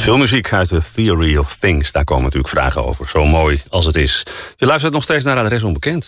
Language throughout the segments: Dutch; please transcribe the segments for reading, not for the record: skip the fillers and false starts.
Veel muziek uit The Theory of Things. Daar komen natuurlijk vragen over. Zo mooi als het is. Je luistert nog steeds naar Adres Onbekend.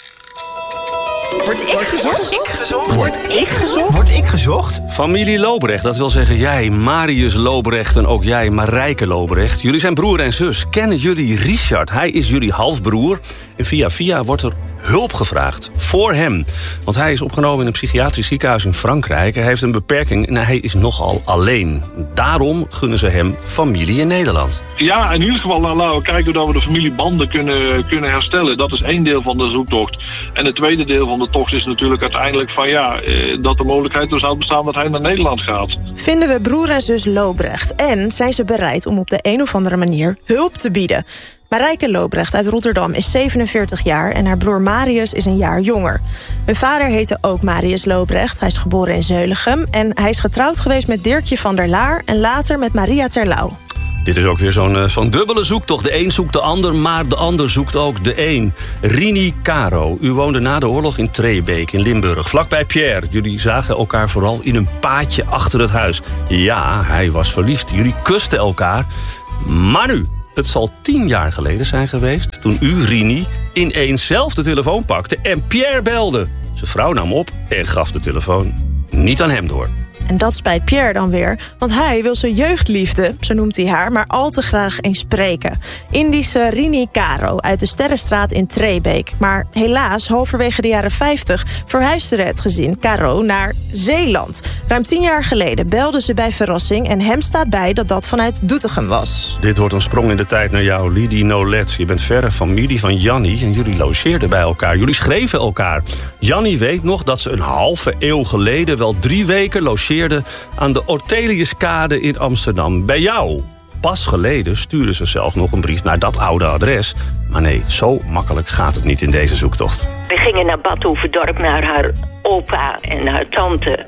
Word ik gezocht? Word ik gezocht? Familie Lobrecht, dat wil zeggen jij, Marius Lobrecht en ook jij, Marijke Lobrecht. Jullie zijn broer en zus. Kennen jullie Richard? Hij is jullie halfbroer. En via wordt er hulp gevraagd voor hem. Want hij is opgenomen in een psychiatrisch ziekenhuis in Frankrijk. Hij heeft een beperking en hij is nogal alleen. Daarom gunnen ze hem familie in Nederland. Ja, in ieder geval laten we kijken hoe we de familiebanden kunnen herstellen. Dat is één deel van de zoektocht. En het tweede deel van de tocht is natuurlijk uiteindelijk van dat de mogelijkheid dus zou bestaan dat hij naar Nederland gaat. Vinden we broer en zus Lobrecht en zijn ze bereid om op de een of andere manier hulp te bieden? Marijke Lobrecht uit Rotterdam is 47 jaar en haar broer Marius is een jaar jonger. Hun vader heette ook Marius Lobrecht. Hij is geboren in Zeulichem en hij is getrouwd geweest met Dirkje van der Laar en later met Maria Terlouw. Dit is ook weer zo'n dubbele zoektocht. De een zoekt de ander, maar de ander zoekt ook de een. Rini Caro, u woonde na de oorlog in Treebeek in Limburg. Vlakbij Pierre. Jullie zagen elkaar vooral in een paadje achter het huis. Ja, hij was verliefd. Jullie kusten elkaar. Maar nu, het zal 10 jaar geleden zijn geweest toen u, Rini, ineens zelf de telefoon pakte en Pierre belde. Zijn vrouw nam op en gaf de telefoon niet aan hem door. En dat spijt Pierre dan weer, want hij wil zijn jeugdliefde, zo noemt hij haar, maar al te graag eens spreken. Indische Rini Caro uit de Sterrenstraat in Treebeek. Maar helaas, halverwege de jaren 50 verhuisde het gezin Caro naar Zeeland. Ruim 10 jaar geleden belden ze bij verrassing en hem staat bij dat dat vanuit Doetinchem was. Dit wordt een sprong in de tijd naar jou, Lidie Nolet. Je bent verre familie van Jannie en jullie logeerden bij elkaar. Jullie schreven elkaar. Jannie weet nog dat ze een halve eeuw geleden wel 3 weken logeerde aan de Orteliuskade in Amsterdam. Bij jou. Pas geleden stuurde ze zelf nog een brief naar dat oude adres. Maar nee, zo makkelijk gaat het niet in deze zoektocht. We gingen naar Bad Hoeverdorp, naar haar opa en haar tante.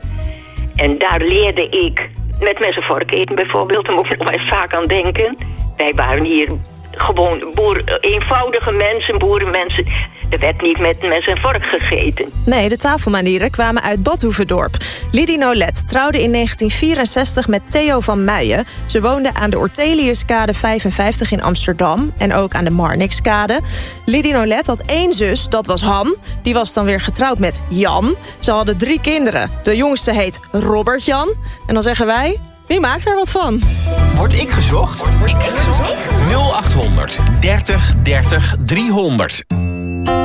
En daar leerde ik met mes en vork eten bijvoorbeeld. Daar moet ik nog eens vaak aan denken. Wij waren hier gewoon eenvoudige mensen, boerenmensen. Er werd niet met mes en vork gegeten. Nee, de tafelmanieren kwamen uit Bad Hoeverdorp. Lidie Nolet trouwde in 1964 met Theo van Muijen. Ze woonde aan de Orteliuskade 55 in Amsterdam en ook aan de Marnixkade. Lidie Nolet had 1 zus, dat was Han. Die was dan weer getrouwd met Jan. Ze hadden 3 kinderen. De jongste heet Robert Jan. En dan zeggen wij, wie maakt er wat van? Word ik gezocht? 0800 30 30 300.